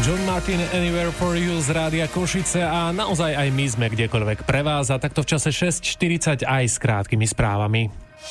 John Martin Anywhere for You z Rádia Košice a naozaj aj my sme kdekoľvek pre vás a takto v čase 6:40 aj s krátkými správami.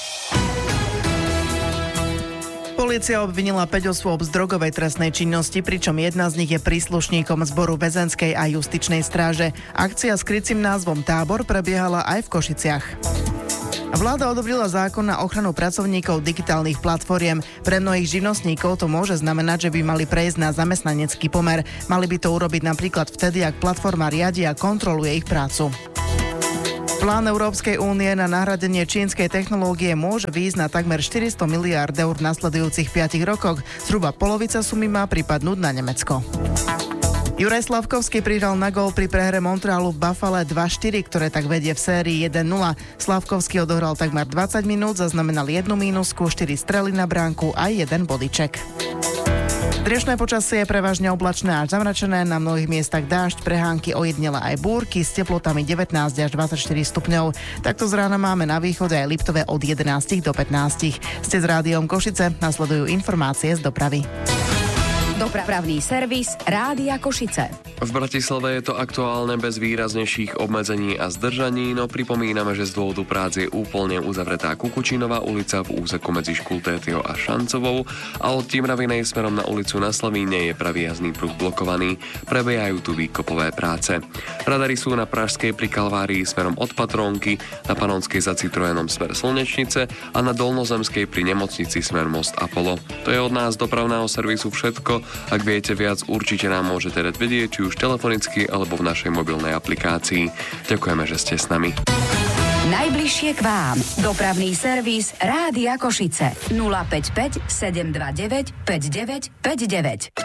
Polícia obvinila 5 osôb z drogovej trestnej činnosti, pričom jedna z nich je príslušníkom zboru väzenskej a justičnej stráže. Akcia s krycím názvom Tábor prebiehala aj v Košiciach. Vláda odobrila zákon na ochranu pracovníkov digitálnych platformiem. Pre mnohých živnostníkov to môže znamenať, že by mali prejsť na zamestnanecký pomer. Mali by to urobiť napríklad vtedy, ak platforma riadi a kontroluje ich prácu. Plán Európskej únie na nahradenie čínskej technológie môže výjsť na takmer 400 miliárd eur v nasledujúcich 5 rokoch. Zhruba polovica sumy má pripadnúť na Nemecko. Juraj Slavkovský prihral na gól pri prehre Montrealu v Buffale 2-4, ktoré tak vedie v sérii 1-0. Slavkovský odohral takmer 20 minút, zaznamenal 1 mínusku, 4 strely na bránku a 1 bodyček. Dnešné počasie je prevažne oblačné až zamračené, na mnohých miestach dážď, prehánky, ojedinele aj búrky s teplotami 19 až 24 stupňov. Takto z rána máme na východe aj Liptove od 11 do 15. Ste s Rádiom Košice, nasledujú informácie z dopravy. Dopravný servis Rádia Košice. V Bratislave je to aktuálne bez výraznejších obmedzení a zdržaní, no pripomíname, že z dôvodu prác je úplne uzavretá Kukučinová ulica v úseku medzi Škultétyho a Šancovou a od Timravinej smerom na ulicu na Slavíne je pravý jazdný pruh blokovaný, prebiehajú tu výkopové práce. Radary sú na Pražskej pri Kalvárii smerom od Patrónky, na Panonskej za Citroenom smer Slnečnice a na Dolnozemskej pri nemocnici smer Most Apollo. To je od nás dopravného servisu všetko. Ak viete viac, určite nám môžete dať vedieť, či už telefonicky alebo v našej mobilnej aplikácii. Ďakujeme, že ste s nami. Najbližšie k vám. Dopravný servis Rádia Košice. 055 729 5959.